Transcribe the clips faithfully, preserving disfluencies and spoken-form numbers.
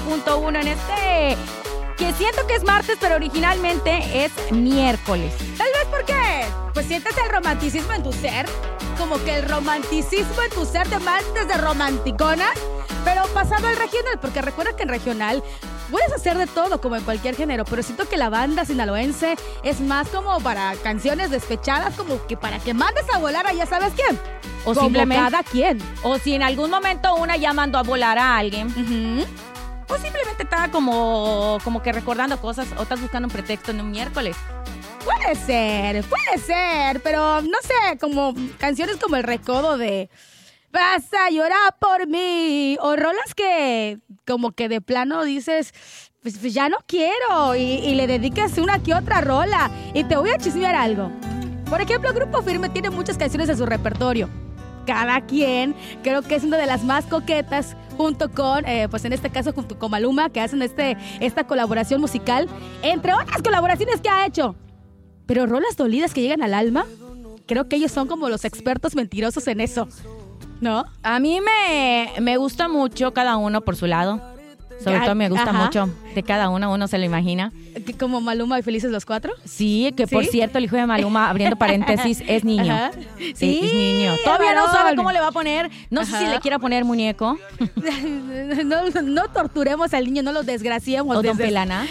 punto uno en este... que siento que es martes, pero originalmente es miércoles. Tal vez porque, pues sientes el romanticismo en tu ser, como que el romanticismo en tu ser te mandas de romanticona, pero pasado al regional, porque recuerda que en regional puedes hacer de todo, como en cualquier género, pero siento que la banda sinaloense es más como para canciones despechadas, como que para que mandes a volar a ya sabes quién. O como simplemente cada quien. O si en algún momento una ya mandó a volar a alguien. Uh-huh. O simplemente estaba como, como que recordando cosas o estás buscando un pretexto en un miércoles. Puede ser, puede ser, pero no sé, como canciones como El Recodo de Vas a llorar por mí, o rolas que como que de plano dices, pues, pues ya no quiero, y, y le dedicas una que otra rola. Y te voy a chismear algo. Por ejemplo, Grupo Firme tiene muchas canciones en su repertorio. Cada quien, creo que es una de las más coquetas, junto con, eh, pues en este caso, junto con Maluma, que hacen este, esta colaboración musical, entre otras colaboraciones que ha hecho. Pero rolas dolidas que llegan al alma, creo que ellos son como los expertos mentirosos en eso, ¿no? A mí me, me gusta mucho cada uno por su lado. Sobre todo me gusta Ajá. mucho de cada uno, uno se lo imagina. ¿Como Maluma y Felices los Cuatro? Sí, que por ¿Sí? cierto, el hijo de Maluma, abriendo paréntesis, es niño. Ajá. Sí, Sí, es niño. Todavía no varón. sabe cómo le va a poner. No Ajá. sé si le quiera poner muñeco. No, no torturemos al niño, no lo desgraciemos. O Don desde- Pelana.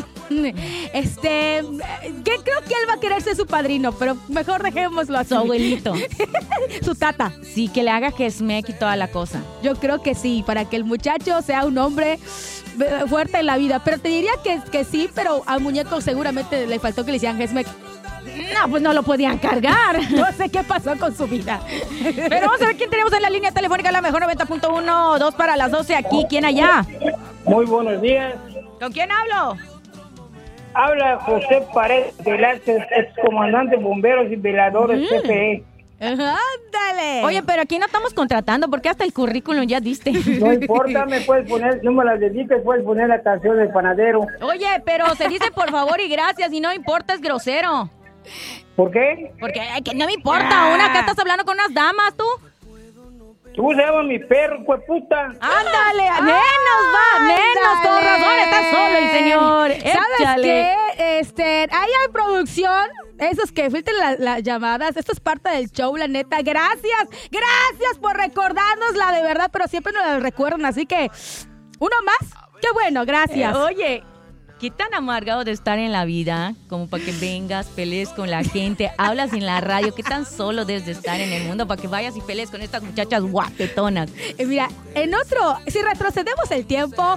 Este, que creo que él va a querer ser su padrino, pero mejor dejémoslo así. Su abuelito. Su tata. Sí, que le haga Gesmec y toda la cosa. Yo creo que sí, para que el muchacho sea un hombre eh, fuerte en la vida. Pero te diría que, que sí, pero al muñeco seguramente le faltó que le hicieran Gesmec. No, pues no lo podían cargar. No sé qué pasó con su vida. Pero vamos a ver quién tenemos en la línea telefónica, la mejor noventa punto uno, dos para las doce, aquí, ¿quién allá? Muy buenos días. ¿Con quién hablo? Habla José Paredes Velázquez, excomandante de bomberos y veladores C F E. ¡Ándale! Oye, pero aquí no estamos contratando porque hasta el currículum ya diste. No importa, me puedes poner, no me las dediques, puedes poner la canción del panadero. Oye, pero se dice por favor y gracias y no importa, es grosero. ¿Por qué? Porque ay, que no me importa, una acá estás hablando con unas damas, tú. Tú se llamas mi perro, pues puta. Ándale, menos va, menos, con razón está solo el señor. ¿Sabes Échale. qué? Este, ahí hay producción, esos que filtren la- las llamadas, esto es parte del show, la neta. Gracias, gracias por recordárnosla de verdad, pero siempre nos la recuerdan, así que, ¿uno más? Qué bueno, gracias. Eh, oye, qué tan amargado de estar en la vida como para que vengas, pelees con la gente, hablas en la radio, qué tan solo debes de estar en el mundo para que vayas y pelees con estas muchachas guapetonas. Eh, mira, en otro, si retrocedemos el tiempo.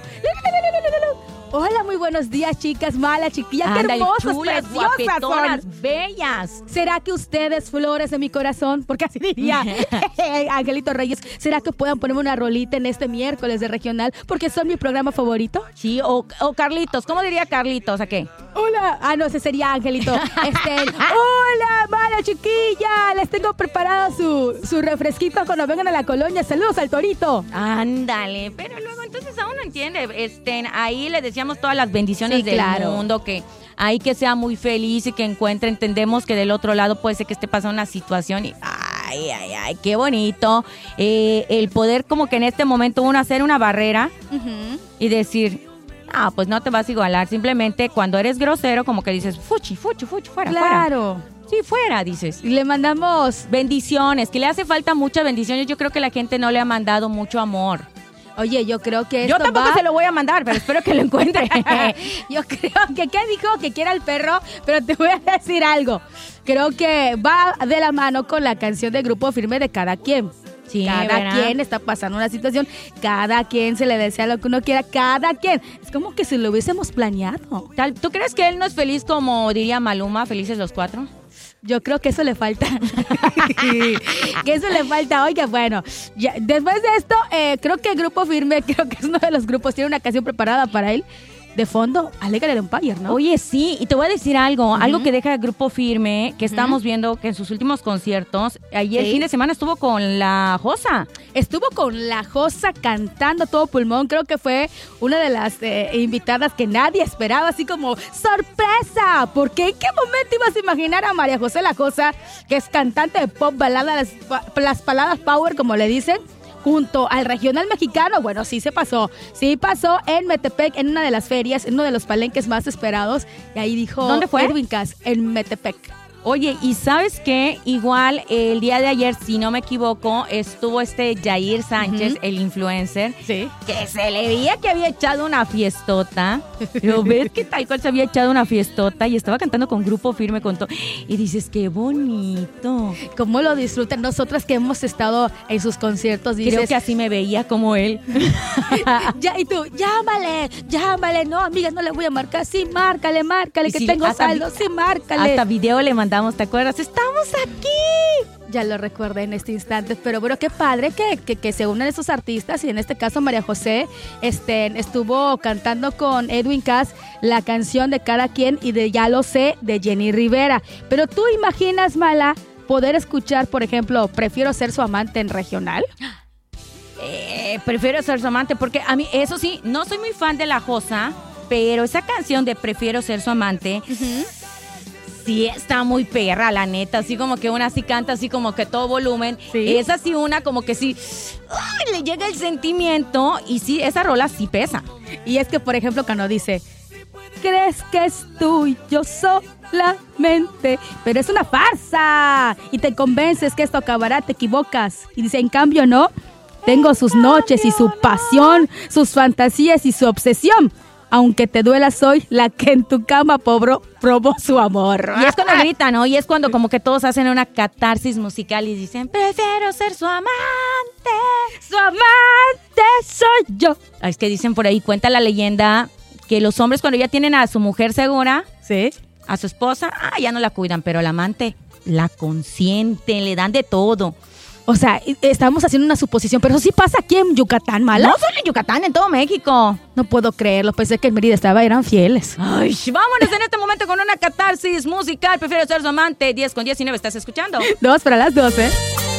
Hola, muy buenos días, chicas, malas, chiquillas, qué Ándale, hermosas, chulas, preciosas guapetonas, son. bellas. ¿Será que ustedes, flores de mi corazón, porque así diría Angelito Reyes, será que puedan ponerme una rolita en este miércoles de regional porque son mi programa favorito? Sí, o, o Carlitos, ¿cómo diría Carlitos? ¿A qué? Hola. Ah, no, ese sería Angelito. Este, hola, mala chiquilla. Les tengo preparado su, su refresquito cuando vengan a la colonia. Saludos al Torito. Ándale, pero luego entonces aún no entiende. Este, ahí le decíamos todas las bendiciones Sí, del claro. mundo, que ahí que sea muy feliz y que encuentre, entendemos que del otro lado puede ser que esté pasando una situación y ay, ay, ay, qué bonito. Eh, el poder como que en este momento uno hacer una barrera Uh-huh. y decir, ah, pues no te vas a igualar. Simplemente cuando eres grosero como que dices, fuchi, fuchi, fuchi, fuera, fuera. Claro. Sí, fuera, dices. Y le mandamos. Bendiciones, que le hace falta muchas bendiciones. Yo creo que la gente no le ha mandado mucho amor. Oye, yo creo que Yo esto tampoco va- se lo voy a mandar, pero espero que lo encuentre. Yo creo que, ¿qué dijo? Que quiera el perro, pero te voy a decir algo. Creo que va de la mano con la canción de Grupo Firme de Cada Quien. Sí, cada ¿verdad? quien está pasando una situación, cada quien se le desea lo que uno quiera, cada quien. Es como que si lo hubiésemos planeado. Tal- ¿Tú crees que él no es feliz como diría Maluma, felices los cuatro? Yo creo que eso le falta. Que eso le falta. Oiga, bueno, ya, después de esto, eh, creo que el Grupo Firme, creo que es uno de los grupos, tiene una canción preparada para él. De fondo, Alegre el Empire, ¿no? Oye, sí, y te voy a decir algo, uh-huh. algo que deja el Grupo Firme, que estamos uh-huh. viendo que en sus últimos conciertos, ayer el sí. fin de semana estuvo con la Josa. Estuvo con la Josa cantando a todo pulmón, creo que fue una de las eh, invitadas que nadie esperaba, así como ¡sorpresa! Porque ¿en qué momento ibas a imaginar a María José la Josa, que es cantante de pop, balada, las, las baladas power, como le dicen? junto al regional mexicano. Bueno, sí se pasó. Sí pasó en Metepec, en una de las ferias, en uno de los palenques más esperados. Y ahí dijo ¿Dónde fue? Edwin Cass, en Metepec. Oye, ¿y sabes qué? Igual el día de ayer, si no me equivoco, estuvo este Jair Sánchez, uh-huh. el influencer, sí. que se le veía que había echado una fiestota. Pero ves que tal cual se había echado una fiestota y estaba cantando con Grupo Firme, con todo. Y dices, qué bonito. ¿Cómo lo disfrutan? Nosotras que hemos estado en sus conciertos, dices... Creo que así me veía como él. ya, y tú, llámale, llámale. No, amiga, no le voy a marcar. Sí, márcale, márcale, que sí, tengo saldo. Sí, márcale. Hasta video le mandamos. ¿Te acuerdas? ¡Estamos aquí! Ya lo recordé en este instante, pero bueno, qué padre que, que, que se unan esos artistas y en este caso María José este, estuvo cantando con Edwin Cass la canción de Cada Quien y de Ya Lo Sé de Jenny Rivera. Pero tú imaginas, Mala, poder escuchar, por ejemplo, Prefiero Ser Su Amante en regional. Eh, prefiero ser su amante porque a mí, eso sí, no soy muy fan de La Josa, pero esa canción de Prefiero Ser Su Amante... Uh-huh. Sí, está muy perra, la neta, así como que una sí canta así como que todo volumen, ¿sí? Es así una como que sí, ¡ay! Le llega el sentimiento y sí, esa rola sí pesa. Y es que, por ejemplo, cuando dice, crees que es tuyo solamente, pero es una farsa y te convences que esto acabará, te equivocas. Y dice, en cambio no, tengo sus noches y su pasión, sus fantasías y su obsesión. Aunque te duela, soy la que en tu cama pobró, probó su amor. Y es cuando gritan, ¿no? Y es cuando como que todos hacen una catarsis musical y dicen, prefiero ser su amante. Su amante soy yo. Es que dicen por ahí, cuenta la leyenda, que los hombres cuando ya tienen a su mujer segura, ¿sí? A su esposa, ah, ya no la cuidan, pero la amante la consienten, le dan de todo. O sea, estamos haciendo una suposición, pero eso sí pasa aquí en Yucatán, ¿Mala? No solo en Yucatán, en todo México. No puedo creerlo, pensé que en Mérida estaba, eran fieles. Ay, vámonos en este momento con una catarsis musical. Prefiero ser su amante. diez con diecinueve, ¿estás escuchando? Dos para las doce.